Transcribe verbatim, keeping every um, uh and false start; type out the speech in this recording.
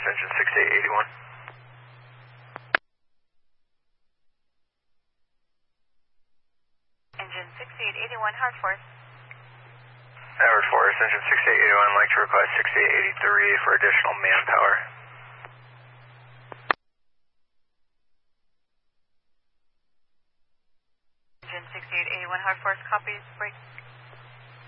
engine sixty-eight eighty-one. Engine sixty-eight eighty-one, hard force. Hard force, engine sixty-eight eighty-one, I'd like to request sixty-eight eighty-three for additional manpower. Engine sixty-eight eighty-one, hard force, copies, break.